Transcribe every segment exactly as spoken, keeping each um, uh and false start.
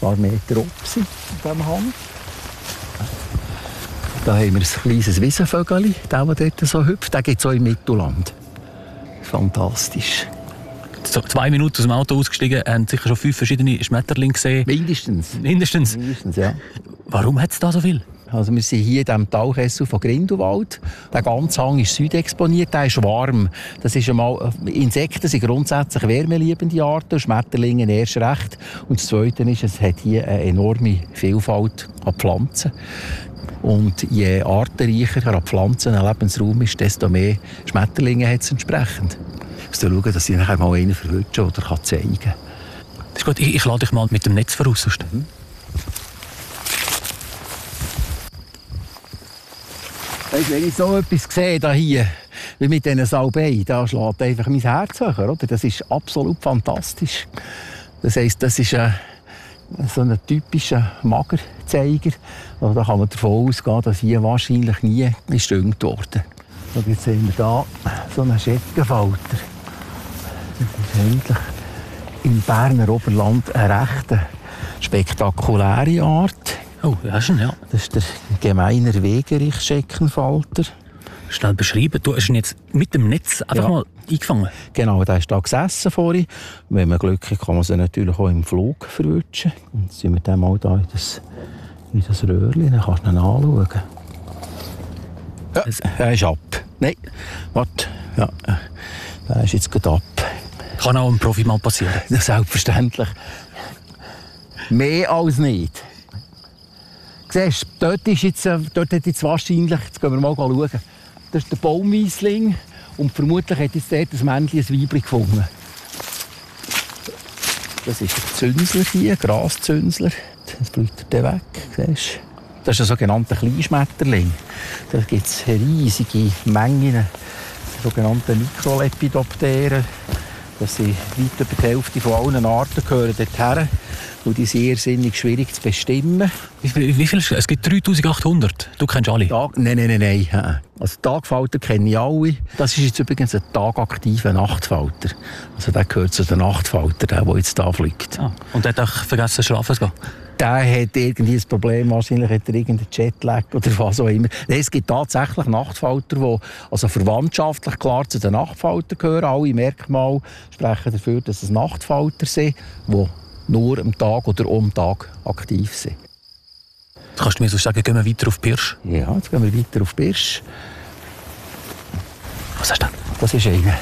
paar Meter oben sind, auf diesem Hang. Da haben wir ein kleines Wiesenvögel, der, der dort so hüpft. Den gibt es auch im Mittelland. Fantastisch. So, zwei Minuten aus dem Auto ausgestiegen, haben sicher schon fünf verschiedene Schmetterlinge gesehen. Mindestens. Mindestens? Mindestens, ja. Warum hat es da so viel? Also wir sind hier in diesem Talkessel von Grindelwald. Der ganze Hang ist südexponiert, der ist warm. Das ist einmal, Insekten sind grundsätzlich wärmeliebende Arten, Schmetterlinge erst recht. Und das Zweite ist, es hat hier eine enorme Vielfalt an Pflanzen. Und je artenreicher an Pflanzen ein Lebensraum ist, desto mehr Schmetterlinge hat es entsprechend. Ich muss schauen, dass ich nachher mal einen verwutschen oder zeigen kann. Das ist gut, ich, ich lade dich mal mit dem Netz voraus. Mhm. Weißt, wenn ich so etwas sehe, da hier, wie mit diesen Salbeien, da schlägt einfach mein Herz höher. Oder? Das ist absolut fantastisch. Das heisst, das ist ein, so ein typischer Magerzeiger. Also da kann man davon ausgehen, dass hier wahrscheinlich nie gestüngt wurde. Und jetzt sehen wir hier so einen Scheckenfalter. Das ist eigentlich im Berner Oberland eine recht spektakuläre Art. Oh, ja, schon, ja. Das ist der gemeiner Wegerich-Scheckenfalter. Schnell beschreiben. Du hast ihn jetzt mit dem Netz einfach ja. mal eingefangen. Genau, der ist da gesessen vorhin. Wenn man Glück hat, kann man sie natürlich auch im Flug verwutschen. Und jetzt sind wir dann mal da in das, in das Röhrchen. Dann kannst du ihn anschauen. Ja, er ist ab. Nein, warte. Ja, der ist jetzt gerade ab. Kann auch einem Profi mal passieren. Ja, selbstverständlich. Mehr als nicht. Siehst, dort, ist jetzt, dort hat jetzt wahrscheinlich, jetzt gehen wir mal schauen, das ist der Baumweisling und vermutlich hat jetzt dort ein Männchen ein Weibchen gefunden. Das ist ein Zünsler hier, ein Graszünsler. Jetzt bleibt er weg, siehst. Das ist ein sogenannter Kleinschmetterling. Da gibt es riesige Mengen, sogenannte Mikrolepidopteren. Das sind weit über die Hälfte von allen Arten gehören dorthin. Und die sind irrsinnig schwierig zu bestimmen. Wie, wie viel? Es gibt dreitausendachthundert. Du kennst alle? Tag, nein, nein, nein, nein. Also Tagfalter kenne ich alle. Das ist jetzt übrigens ein tagaktiver Nachtfalter. Also der gehört zu den Nachtfaltern, der, der jetzt da fliegt. Ah, und der hat auch vergessen, schlafen zu gehen? Der hat irgendwie ein Problem, wahrscheinlich hat er irgendeinen Jetlag oder was auch immer. Nein, es gibt tatsächlich Nachtfalter, die also verwandtschaftlich klar zu den Nachtfaltern gehören. Alle Merkmale sprechen dafür, dass es Nachtfalter sind, die nur am Tag oder um Tag aktiv sind. Kannst du mir so sagen, gehen wir weiter auf Pirsch? Ja, jetzt gehen wir weiter auf Pirsch. Was hast du denn? Das ist einer.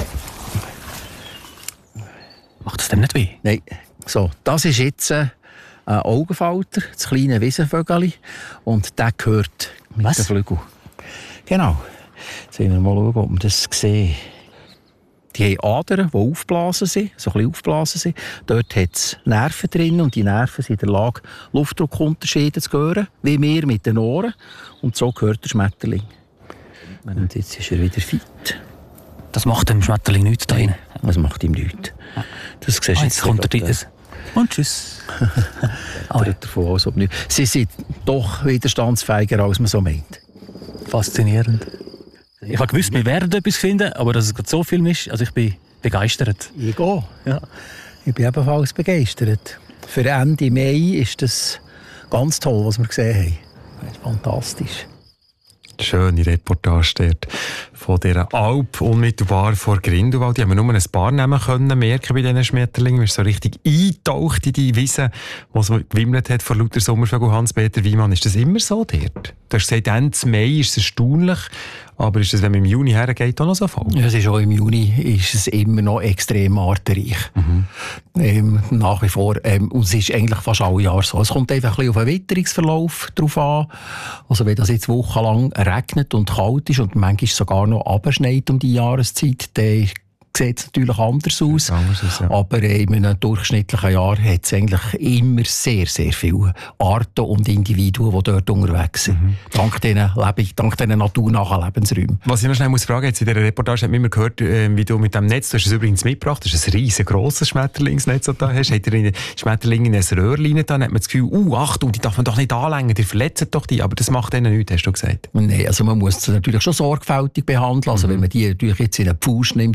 Macht das dem nicht weh? Nein. So, das ist jetzt ein Augenfalter, das kleine Wiesenvögel. Und der gehört mit Was? den Flügeln. Genau. Jetzt sehen wir mal schauen, ob wir das sehen. Die haben Adern, die aufgeblasen sind, so ein bisschen aufgeblasen sind. Dort hat es Nerven drin und die Nerven sind in der Lage, Luftdruckunterschiede zu hören, wie wir mit den Ohren. Und so gehört der Schmetterling. Und jetzt ist er wieder fit. Das macht dem Schmetterling nichts da rein. Das macht ihm nichts. Das siehst ah, jetzt kommt er das. Und tschüss. ah, ja. davon aus, ob nicht. Sie sind doch widerstandsfähiger, als man so meint. Faszinierend. Ich habe gewusst, wir werden etwas finden, aber dass es so viel ist, also ich bin begeistert. Ich gehe, ja. Ich bin ebenfalls begeistert. Für Ende Mai ist das ganz toll, was wir gesehen haben. Das ist fantastisch. Schöne Reportage dort von dieser Alp unmittelbar vor Grindelwald. Die haben wir nur ein paar Namen können merken bei diesen Schmetterlingen. Wir sind so richtig eingetaucht in die Wiese, die so gewimmelt hat vor lauter Sommervögel. Hans-Peter Wiemann, ist das immer so dort? Du hast gesagt, Ende Mai ist es erstaunlich, aber ist das, wenn man im Juni hergeht, auch noch so voll? Ja, es ist auch im Juni ist es immer noch extrem artenreich. Mhm. Ähm, nach wie vor. Ähm, und es ist eigentlich fast alle Jahre so. Es kommt einfach ein bisschen auf den Witterungsverlauf drauf an. Also wenn das jetzt wochenlang regnet und kalt ist und manchmal sogar noch abschneit um die Jahreszeit, dann sieht es natürlich anders aus. Anders ist, ja. Aber in einem durchschnittlichen Jahr hat es eigentlich immer sehr, sehr viele Arten und Individuen, die dort unterwegs sind. Mhm. Dank diesen, dank diesen naturnahen Lebensräumen. Was ich noch schnell muss fragen, jetzt in dieser Reportage hat man immer gehört, wie du mit dem Netz, du hast es übrigens mitgebracht, das ist ein riesengroßes Schmetterlingsnetz, das du da hast. Hat er Schmetterlinge in ein Röhrchen da, dann hat man das Gefühl, uh, Achtung, die darf man doch nicht anlängen, die verletzen doch die, aber das macht denen nichts, hast du gesagt. Nein, also man muss sie natürlich schon sorgfältig behandeln. Also mhm. wenn man die natürlich jetzt in einen Pfusch nimmt und die Pfusch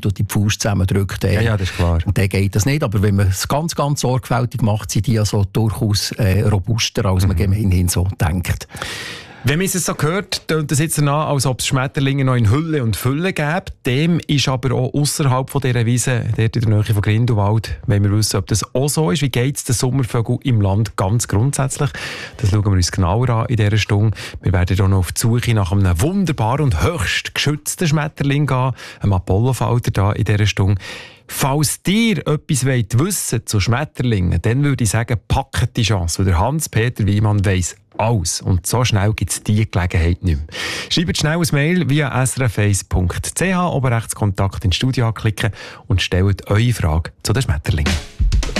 Haus zusammendrückt. Äh, ja, ja, das ist klar. Und dann geht das nicht. Aber wenn man es ganz, ganz sorgfältig macht, sind die also durchaus äh, robuster, als mhm. man gemeinhin so denkt. Wenn man es so hört, tönt es jetzt danach, als ob es Schmetterlinge noch in Hülle und Fülle gäbe. Dem ist aber auch ausserhalb von dieser Wiese, dort in der Nähe von Grindelwald, wenn wir wissen, ob das auch so ist. Wie geht es den Sommervögeln im Land ganz grundsätzlich? Das schauen wir uns genauer an in dieser Stunde. Wir werden hier noch auf die Suche nach einem wunderbaren und höchst geschützten Schmetterling gehen, einem Apollofalter hier in dieser Stunde. Falls ihr etwas wollt wissen zu Schmetterlingen, dann würde ich sagen, packt die Chance, weil der Hans-Peter Wyman weiss alles. Und so schnell gibt es diese Gelegenheit nicht mehr. Schreibt schnell ein Mail via s r f eins punkt c h, oben rechts Kontakt ins Studio anklicken und stellt eure Frage zu den Schmetterlingen.